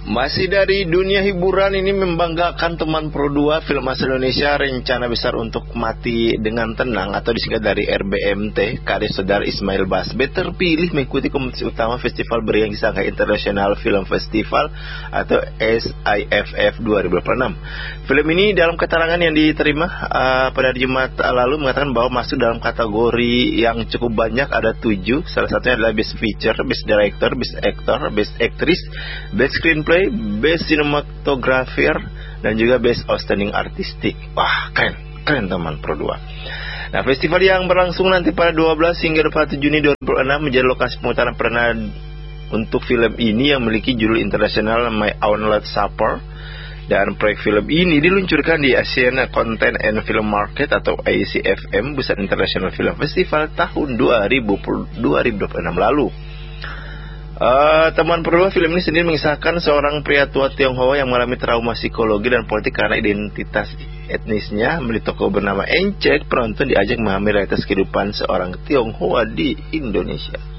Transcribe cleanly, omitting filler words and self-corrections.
Masih dari dunia hiburan, ini membanggakan teman Pro 2 film asal Indonesia Rencana Besar untuk Mati Dengan Tenang atau disingkat dari RBMT, karya saudara Ismail Basbe terpilih mengikuti kompetisi utama Festival Beriang di Shanghai International Film Festival atau SIFF 2026. Film ini dalam keterangan yang diterima pada Jumat lalu mengatakan bahwa masuk dalam kategori yang cukup banyak, ada 7. Salah satunya adalah Best Feature, Best Director, Best Actor, Best Actress, Best Screenplay, Best Cinematographer, dan juga Best Outstanding Artistic. Wah, keren teman Pro 2. Nah, festival yang berlangsung nanti pada 12 hingga 21 Juni 2006 menjadi lokasi pemutaran perdana untuk film ini yang memiliki judul internasional My Own Last Supper. Dan proyek film ini diluncurkan di Asian Content and Film Market atau ACFM, Pusat International Film Festival tahun 2026 lalu. Teman Pro 2, film ini sendiri mengisahkan seorang pria tua Tionghoa yang mengalami trauma psikologi dan politik karena identitas etnisnya. Melalui tokoh bernama Encek, penonton diajak memahami realitas kehidupan seorang Tionghoa di Indonesia.